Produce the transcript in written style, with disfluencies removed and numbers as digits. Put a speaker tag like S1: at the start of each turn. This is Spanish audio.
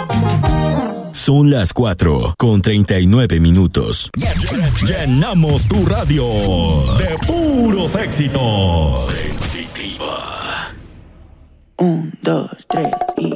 S1: Son las 4:39. Llenamos tu radio de puros éxitos. Sensitiva.
S2: 1, 2, 3 y...